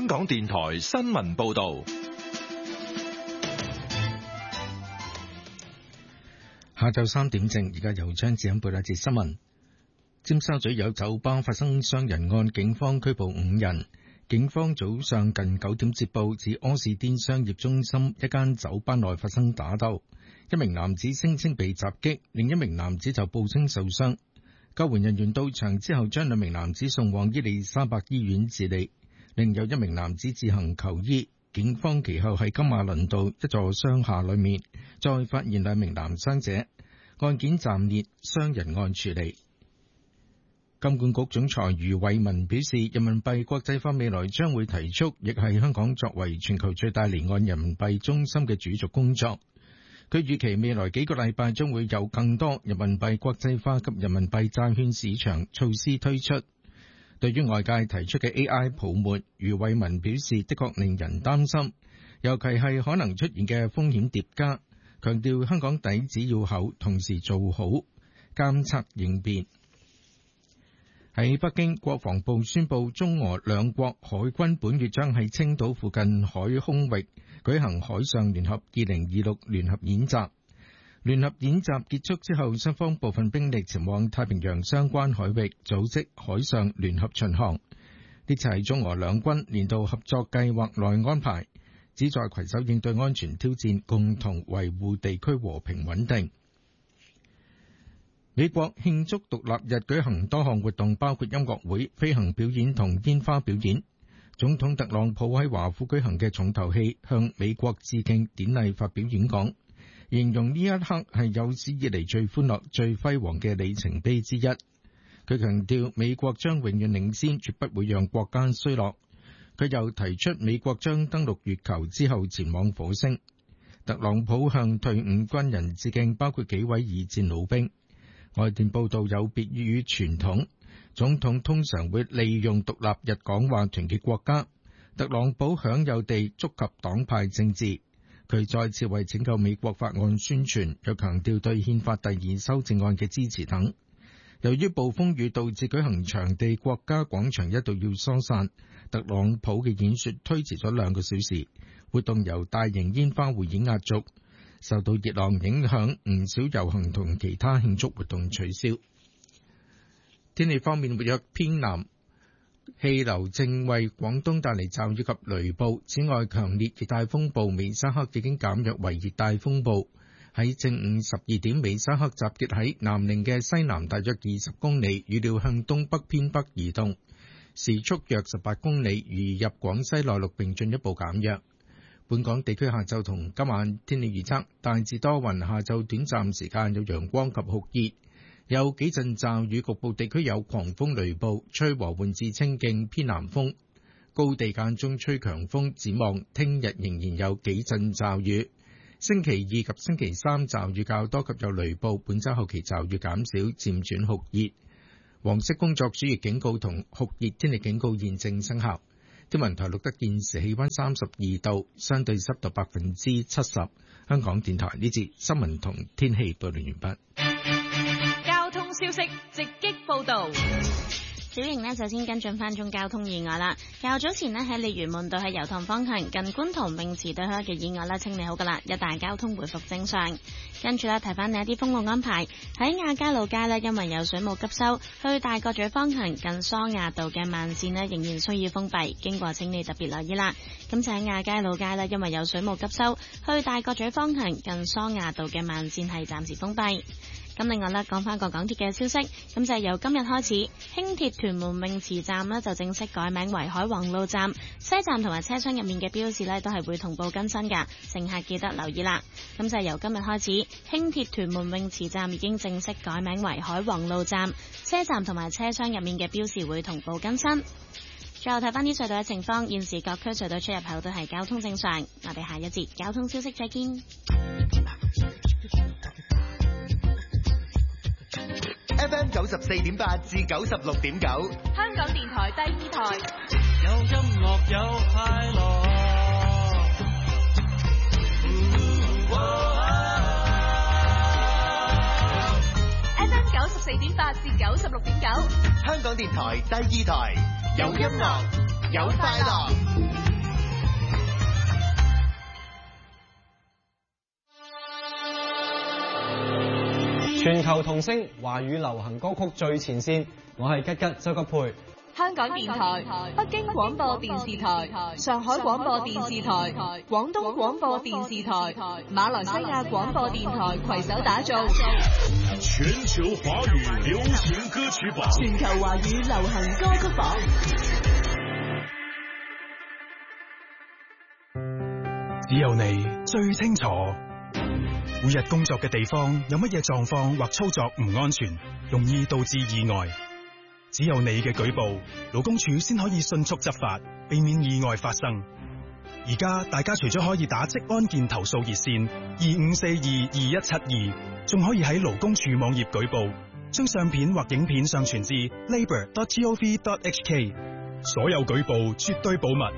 香港電台新聞報道。 下晝3點正，而家由張子欣報道一節新聞。尖沙咀有酒吧發生傷人案，警方拘捕5人。警方早上近9點接報，指柯士甸商業中心一間酒吧內發生打鬥，一名男子聲稱被襲擊，另一名男子就報稱受傷。救援人員到場之後，將2名男子送往伊利沙伯醫院治理，另有1名男子自行求醫。警方其後喺金馬倫道一座商廈裏面再發現2名男傷者，案件暫列傷人案處理。金管局總裁余偉文表示，人民幣國際化未來將會提速，亦係香港作為全球最大離岸人民幣中心嘅主軸工作。佢預期未來幾個禮拜將會有更多人民幣國際化及人民幣債券市場措施推出。對於外界提出嘅 AI 泡沫，余偉文表示的確令人擔心，尤其係可能出現嘅風險疊加，強調香港底子要厚，同時做好監測應變。喺北京，國防部宣布中俄兩國海軍本月將喺青島附近海空域舉行海上聯合2026聯合演習。聯合演習結束之後，雙方部分兵力前往太平洋相關海域組織海上聯合巡航。呢就係中俄兩軍年度合作計劃內安排，旨在攜手應對安全挑戰，共同維護地區和平穩定。美國慶祝獨立日舉行多項活動，包括音樂會、飛行表演同煙花表演。總統特朗普喺華府舉行嘅重頭戲向美國致敬典禮發表演講，形容呢一刻係有史以嚟最歡樂、最輝煌嘅里程碑之一。佢強調美國將永遠領先，絕不會讓國家衰落。佢又提出美國將登陸月球之後前往火星。特朗普向退伍軍人致敬，包括幾位二戰老兵。外電報道有別於傳統，總統通常會利用獨立日講話團結國家。特朗普享有地觸及黨派政治，佢再次為拯救美國法案宣傳，又強調對憲法第2修正案嘅支持等。由於暴風雨導致舉行場地國家廣場一度要疏散，特朗普嘅演說推遲咗2個小時，活動由大型煙花匯演壓軸。受到熱浪影響，唔少遊行同其他慶祝活動取消。天氣方面，活躍偏南氣流正為廣東帶嚟驟雨及雷暴。此外，強烈熱帶風暴美沙克已經減弱為熱帶風暴。喺正午12點，美沙克集結喺南寧嘅西南大約20公里，預料向東北偏北移動，時速約18公里，移入廣西內陸並進一步減弱。本港地區下晝同今晚天氣預測，大致多雲，下晝短暫時間有陽光及酷熱，有幾陣驟雨，局部地區有狂風雷暴，吹和緩至清勁偏南風，高地間中吹強風。展望聽日仍然有幾陣驟雨，星期2及星期3驟雨較多及有雷暴，本週後期驟雨減少，漸轉酷熱。黃色工作暑熱警告同酷熱天氣警告現正生效。天文台錄得現時氣溫32度，相對濕度70%。香港電台呢節新聞同天氣報道完畢。 交通消息直擊報道。小瑩呢，首先跟進翻宗交通意外啦。較早前呢，喺鯉魚門道喺油塘方向近觀塘泳池對開嘅意外啦，清理好噶啦，一帶交通回復正常。跟住咧，提翻你一啲封路安排。喺亞皆老街呢，因為有水務急修，去大角咀方向近梳亞道嘅慢線呢，仍然需要封閉，經過請你特別留意啦。咁就喺亞皆老街呢，因為有水務急修，去大角咀方向近梳亞道嘅慢線係暫時封閉。咁另外咧，講翻個港鐵嘅消息，咁就係由今日開始，輕鐵屯門泳池站呢就正式改名為海皇路站，西站同埋車廂入面嘅標誌呢都係會同步更新㗎，乘客記得留意啦。咁就係由今日開始，輕鐵屯門泳池站已經正式改名為海皇路站，西站同埋車廂入面嘅標示會同步更新。最後睇翻啲隧道嘅情況，現時各區隧道出入口都係交通正常。我哋下一節交通消息再見。 FM 94.8至96.9， 香港電台第2台。 有音樂有快樂。 FM 94.8至96.9， 香港電台第2台，有音樂有快樂。 全球同聲華語流行歌曲最前線，我係吉吉周吉佩。 香港電台、北京廣播電視台、上海廣播電視台、廣東廣播電視台、馬來西亞廣播電台攜手打造全球華語流行歌曲榜， 全球華語流行歌曲榜。 只有你最清楚，每日工作嘅地方有乜嘢狀況或操作唔安全，容易導致意外。只有你嘅舉報，勞工處先可以迅速執法，避免意外發生。而家大家除咗可以打職安健投訴熱線25422172，仲可以喺勞工處網頁舉報，將相片或影片上傳至 labour.gov.hk， 所有舉報絕對保密。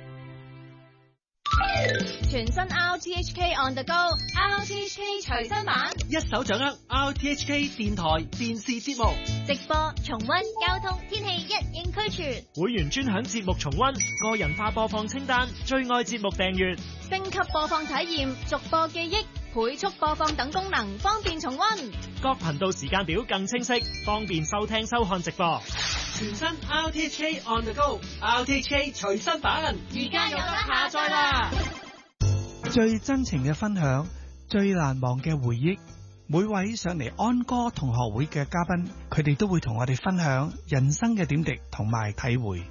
全新 RTHK On The Go，RTHK 隨身版， 一手掌握 RTHK 電台電視節目直播、重溫、交通、天氣一應俱全。 會員專享節目重溫、個人化播放清單、最愛節目訂閱、 升級播放體驗、逐播記憶、倍速播放等功能，方便重溫。 各頻道時間表更清晰，方便收聽收看直播。全新 RTHK On The Go，RTHK 隨身版， 而家有得下載啦！ 最真情嘅分享，最難忘嘅回憶。每位上嚟安歌同學會嘅嘉賓，佢哋都會同我哋分享人生嘅點滴同埋體會。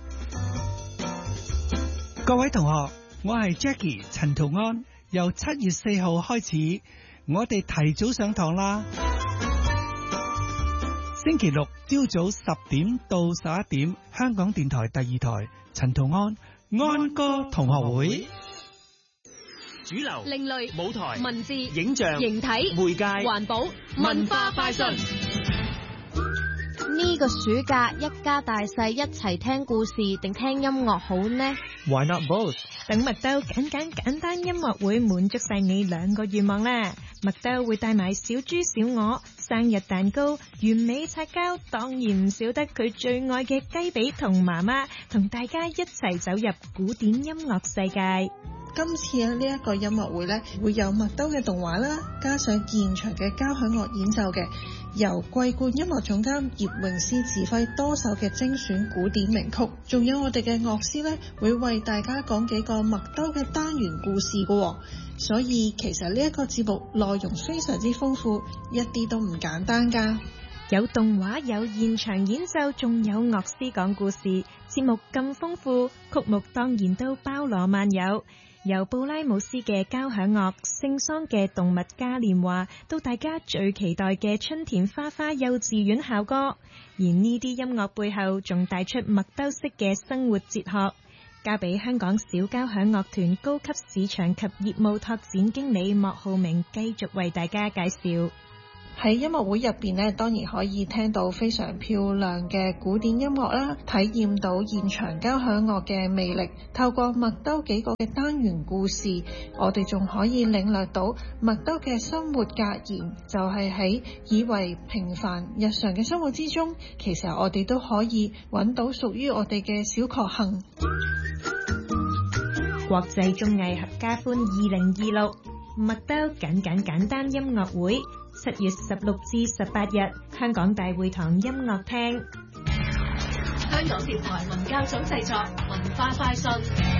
各位同學，我係 Jackie 陳圖安。由7月4號開始，我哋提早上堂啦。星期六朝早10點到11點，香港電台第2台陳圖安安歌同學會。 主流、 另類、 舞台、 文字、 影像、 形體、 媒介、 環保、文化快訊。 呢個暑假一家大細一齊聽故事定聽音樂好呢？ Why not both？ 等麥兜簡單音樂會滿足晒你2個願望啦！麥兜會帶埋小豬小鵝、生日蛋糕、完美擦膠，當然唔少得佢最愛嘅雞髀同媽媽，同大家一齊走入古典音樂世界。 今次呢一個音樂會呢，會有麥兜嘅動畫啦，加上現場嘅交響樂演奏嘅，由桂冠音樂總監葉詠詩指揮多首嘅精選古典名曲，仲有我哋嘅樂師呢，會為大家講幾個麥兜嘅單元故事㗎，所以其實呢一個節目內容非常之豐富，一啲都唔簡單㗎。 有動畫，有現場演奏，仲有樂師講故事，節目咁豐富，曲目當然都包羅萬有。由布拉姆斯嘅交響樂、聖桑嘅動物嘉年華，到大家最期待嘅春田花花幼稚園校歌，而呢啲音樂背後仲帶出麥兜式嘅生活哲學。交俾香港小交響樂團高級市場及業務拓展經理莫浩明繼續為大家介紹。 喺音樂會入邊呢，當然可以聽到非常漂亮嘅古典音樂啦，體驗到現場交響樂嘅魅力。透過麥兜幾個嘅單元故事，我哋仲可以領略到麥兜嘅生活格言，就係喺以為平凡日常嘅生活之中，其實我哋都可以揾到屬於我哋嘅小確幸。 國際綜藝合家歡2026麥兜簡單音樂會，7月16至18日，香港大會堂音樂廳。 香港電台文教組製作，文化快訊。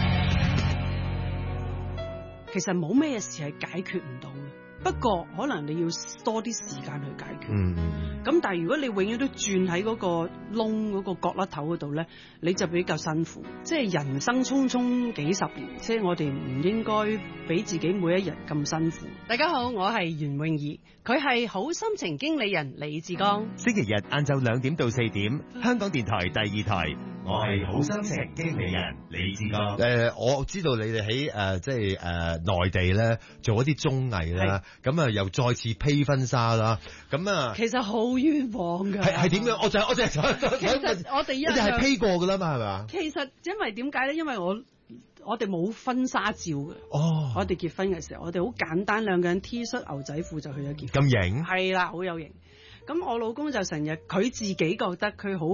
其實冇咩事係解決唔到嘅，不過可能你要多啲時間去解決。咁但係如果你永遠都轉喺嗰個窿嗰個角落頭嗰度咧，你就比較辛苦。即係人生匆匆幾十年，即係我哋唔應該俾自己每一日咁辛苦。大家好，我係袁詠儀，佢係好心情經理人李志剛。 星期日晏晝2點到4點，香港電台第2台，我係好心情經理人李志剛。 我知道你哋喺即係內地咧做一啲綜藝啦，咁啊又再次披婚紗啦，咁啊其實好冤枉㗎。 係點樣？我就係想其實我哋一樣係披過㗎啦嘛，係咪？ 其實因為點解咧？因為我哋冇婚紗照嘅。 哦， 我哋結婚嘅時候，我哋好簡單，兩個人 T 恤牛仔褲就去咗結婚。 咁型？ 係啦，好有型。咁我老公就成日佢自己覺得佢好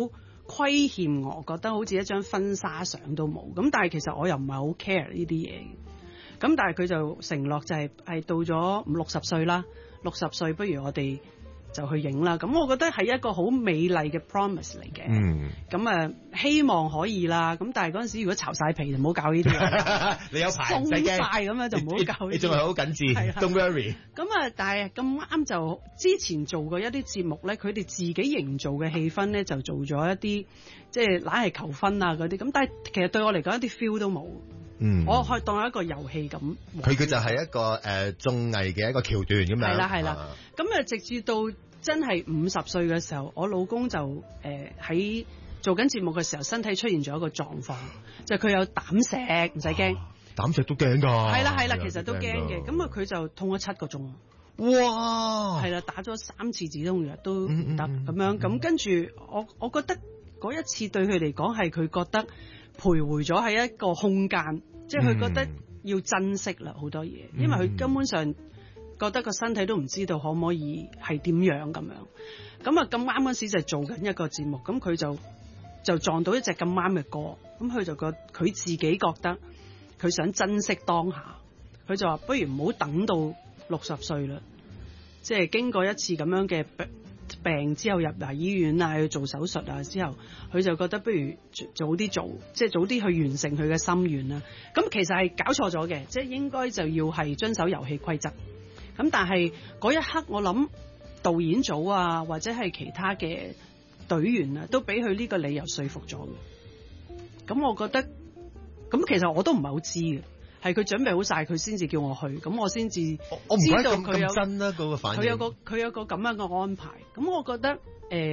虧欠我，覺得好似一張婚紗相都冇。咁但係其實我又唔係好 care 呢啲嘢。咁但係佢就承諾就係到咗60歲啦，60歲不如我哋就去影啦。咁我覺得係一個好美麗嘅 promise 嚟嘅。咁希望可以啦。咁但係嗰陣時如果巢晒皮就唔好搞呢啲嘢。 你有排鬆晒咁樣就唔好搞。 你仲係好緊緻，Don't worry。 咁但係咁啱就之前做過一啲節目咧，佢哋自己營造嘅氣氛咧就做咗一啲即係懶係求婚啊嗰啲。咁但係其實對我嚟講一啲 feel 都冇。我可以當一個遊戲咁。 佢就係一個綜藝嘅一個橋段咁樣。 係啦。咁直至到真係50歲嘅時候，我老公就喺做緊節目嘅時候，身體出現咗一個狀況，就佢有膽石，唔使驚。 膽石都驚㗎。 係啦，其實都驚嘅。咁佢就痛咗7個鐘。 哇！ 係啦，打咗3次止痛藥都唔得咁樣。咁跟住我覺得嗰一次對佢嚟講係佢覺得徘徊咗喺一個空間，即係佢覺得要珍惜啦好多嘢，因為佢根本上覺得個身體都唔知道可唔可以係點樣咁樣。咁咁啱嗰時就做緊一個節目，咁佢就撞到一隻咁啱嘅歌，咁佢就佢自己覺得佢想珍惜當下，佢就話不如唔好等到60歲啦，即係經過一次咁樣嘅病之後入嚟醫院啊，去做手術啊之後，佢就覺得不如早啲做，即係早啲去完成佢嘅心願啦。咁其實係搞錯咗嘅，即係應該就要係遵守遊戲規則。咁但係嗰一刻我諗導演組啊或者係其他嘅隊員啊都俾佢呢個理由說服咗嘅。咁我覺得咁其實我都唔係好知嘅。係佢準備好晒，佢先至叫我去，咁我先至知道佢有真啦嗰個反應。 佢有個咁樣嘅安排，咁我覺得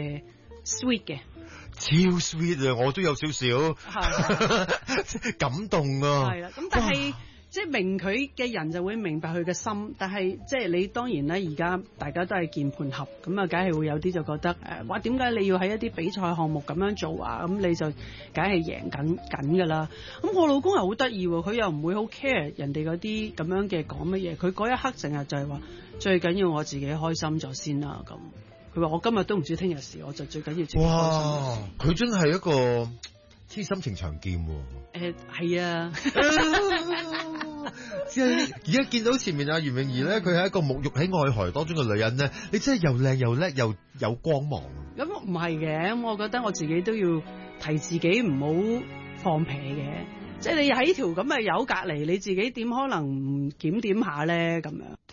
sweet 嘅， 超 sweet 啊！我都有少少感動啊。係啦，咁但係即係明佢嘅人就會明白佢嘅心，但係即係你當然咧，而家大家都係鍵盤俠，咁啊，梗係會有啲就覺得哇，點解你要喺一啲比賽項目咁樣做啊？咁你就梗係贏緊㗎啦。咁我老公係好得意喎，佢又唔會好 care 人哋嗰啲咁樣嘅講乜嘢，佢嗰一刻成日就係話最緊要我自己開心咗先啦。咁佢話我今日都唔知聽日事，我就最緊要自己開心。哇！佢真係一個痴心情長劍喎。 係啊。 即係而家見到前面阿袁詠儀咧，佢係一個沐浴喺愛河當中嘅女人咧，你真係又靚又叻又有光芒。咁唔係嘅，我覺得我自己都要提自己唔好放屁嘅，即係你喺條咁嘅友隔離，你自己點可能唔檢點下咧咁樣？